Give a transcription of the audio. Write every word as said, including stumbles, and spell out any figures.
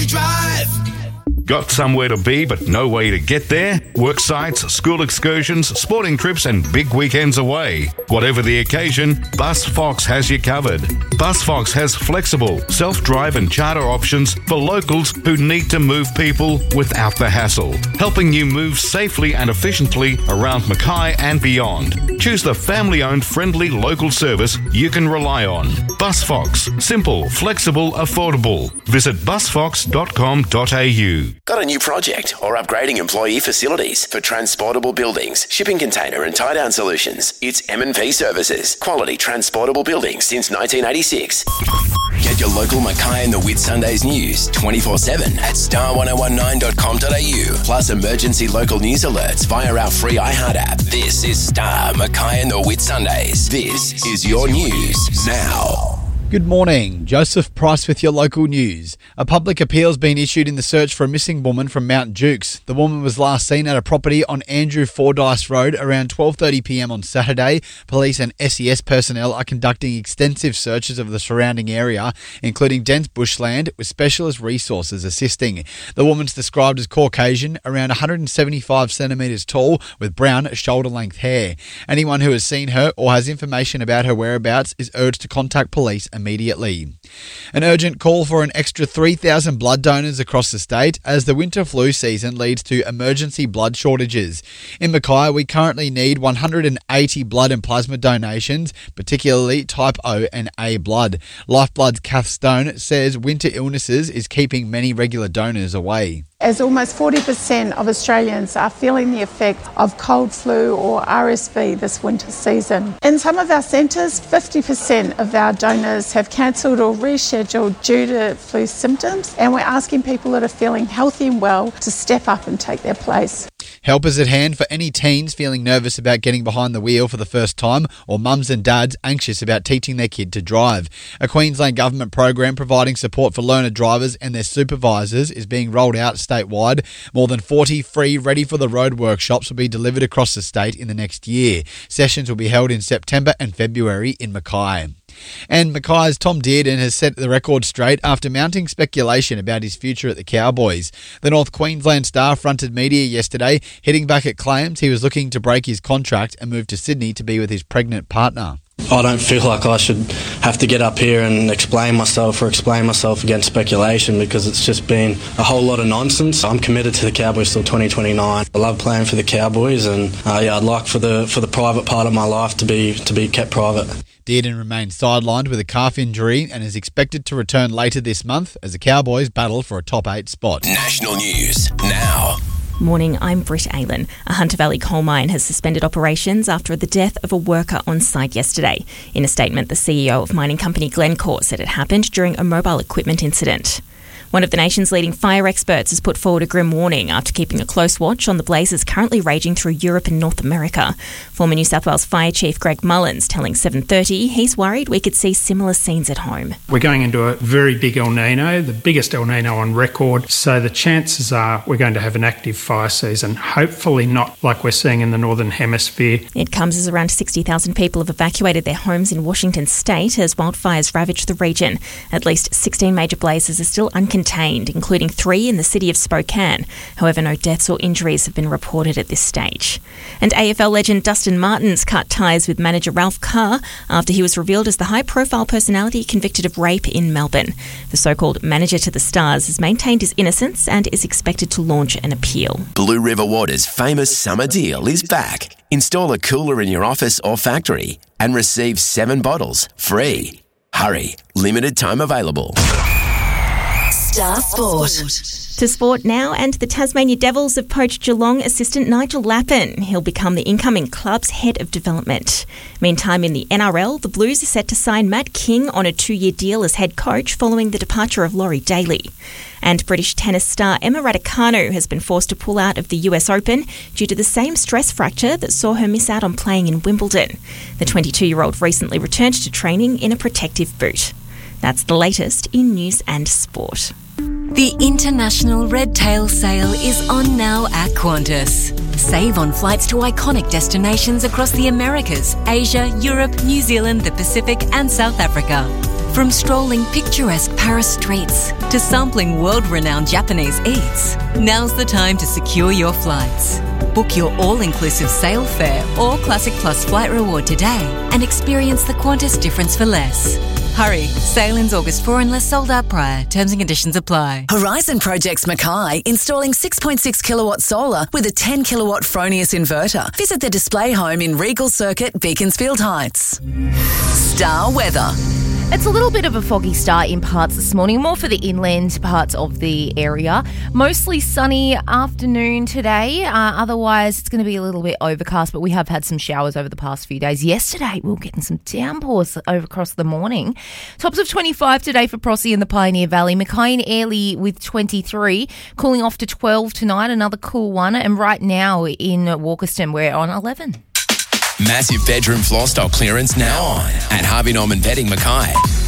Drive. Got somewhere to be but no way to get there? Work sites, school excursions, sporting trips and big weekends away. Whatever the occasion, BusFox has you covered. BusFox has flexible, self-drive and charter options for locals who need to move people without the hassle, helping you move safely and efficiently around Mackay and beyond. Choose the family-owned, friendly local service you can rely on. BusFox. Simple, flexible, affordable. Visit bus fox dot com dot a u. Got a new project or upgrading employee facilities for transportable buildings, shipping container and tie-down solutions? It's M and P Services. Quality transportable buildings since nineteen eighty-six. Get your local Mackay and the Whitsundays news twenty-four seven at star ten nineteen dot com dot a u. Plus emergency local news alerts via our free iHeart app. This is Star Mackay and the Whitsundays. This is your news now. Good morning. Joseph Price with your local news. A public appeal has been issued in the search for a missing woman from Mount Dukes. The woman was last seen at a property on Andrew Fordyce Road around twelve thirty p m on Saturday. Police and S E S personnel are conducting extensive searches of the surrounding area, including dense bushland, with specialist resources assisting. The woman's described as Caucasian, around one hundred seventy-five centimetres tall, with brown shoulder-length hair. Anyone who has seen her or has information about her whereabouts is urged to contact police immediately. An urgent call for an extra three thousand blood donors across the state as the winter flu season leads to emergency blood shortages. In Mackay, we currently need one hundred eighty blood and plasma donations, particularly type O and A blood. Lifeblood's Kath Stone says winter illnesses is keeping many regular donors away. As almost forty percent of Australians are feeling the effect of cold flu or R S V this winter season. In some of our centres, fifty percent of our donors have cancelled or rescheduled due to flu symptoms, and we're asking people that are feeling healthy and well to step up and take their place. Help is at hand for any teens feeling nervous about getting behind the wheel for the first time or mums and dads anxious about teaching their kid to drive. A Queensland Government program providing support for learner drivers and their supervisors is being rolled out statewide. More than forty free Ready for the Road workshops will be delivered across the state in the next year. Sessions will be held in September and February in Mackay. And Mackay's Tom Dearden has set the record straight after mounting speculation about his future at the Cowboys. The North Queensland star fronted media yesterday, hitting back at claims he was looking to break his contract and move to Sydney to be with his pregnant partner. I don't feel like I should have to get up here and explain myself or explain myself against speculation because it's just been a whole lot of nonsense. I'm committed to the Cowboys till twenty twenty-nine. I love playing for the Cowboys and uh, yeah, I'd like for the for the private part of my life to be to be kept private. Dearden remains sidelined with a calf injury and is expected to return later this month as the Cowboys battle for a top eight spot. National news now. Morning, I'm Britt Aylen. A Hunter Valley coal mine has suspended operations after the death of a worker on site yesterday. In a statement, the C E O of mining company Glencore said it happened during a mobile equipment incident. One of the nation's leading fire experts has put forward a grim warning after keeping a close watch on the blazes currently raging through Europe and North America. Former New South Wales Fire Chief Greg Mullins telling seven thirty he's worried we could see similar scenes at home. We're going into a very big El Nino, the biggest El Nino on record, so the chances are we're going to have an active fire season, hopefully not like we're seeing in the Northern Hemisphere. It comes as around sixty thousand people have evacuated their homes in Washington state as wildfires ravage the region. At least sixteen major blazes are still uncontained. Contained, including three in the city of Spokane. However, no deaths or injuries have been reported at this stage. And A F L legend Dustin Martin's cut ties with manager Ralph Carr after he was revealed as the high-profile personality convicted of rape in Melbourne. The so-called manager to the Stars has maintained his innocence and is expected to launch an appeal. Blue River Water's famous summer deal is back. Install a cooler in your office or factory and receive seven bottles free. Hurry, limited time available. Star Sport. To sport now, and the Tasmania Devils have poached Geelong assistant Nigel Lappin. He'll become the incoming club's head of development. Meantime, in the N R L, the Blues are set to sign Matt King on a two-year deal as head coach following the departure of Laurie Daly. And British tennis star Emma Raducanu has been forced to pull out of the U S Open due to the same stress fracture that saw her miss out on playing in Wimbledon. The twenty-two-year-old recently returned to training in a protective boot. That's the latest in news and sport. The International Red Tail Sale is on now at Qantas. Save on flights to iconic destinations across the Americas, Asia, Europe, New Zealand, the Pacific and South Africa. From strolling picturesque Paris Paris streets to sampling world-renowned Japanese eats, now's the time to secure your flights. Book your all-inclusive sail fare or Classic Plus flight reward today and experience the Qantas difference for less. Hurry, sail-ins August fourth unless sold out prior. Terms and conditions apply. Horizon Projects Mackay, installing six point six kilowatt solar with a ten kilowatt Fronius inverter. Visit the display home in Regal Circuit, Beaconsfield Heights. Star weather. It's a little bit of a foggy start in parts this morning, more for the inland parts of the area. Mostly sunny afternoon today. Uh, otherwise, it's going to be a little bit overcast, but we have had some showers over the past few days. Yesterday, we were getting some downpours over across the morning. Tops of twenty-five today for Prossie in the Pioneer Valley. Mackay and Airlie with twenty-three, cooling off to twelve tonight, another cool one. And right now in Walkerston, we're on eleven. Massive bedroom floor stock clearance now on at Harvey Norman Bedding Mackay.